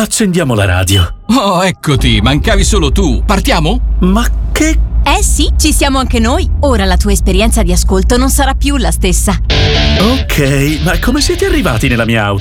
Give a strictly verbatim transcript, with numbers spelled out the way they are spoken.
Accendiamo la radio. Oh, eccoti, mancavi solo tu. Partiamo? Ma che... Eh sì, ci siamo anche noi. Ora la tua esperienza di ascolto non sarà più la stessa. Ok, ma come siete arrivati nella mia auto?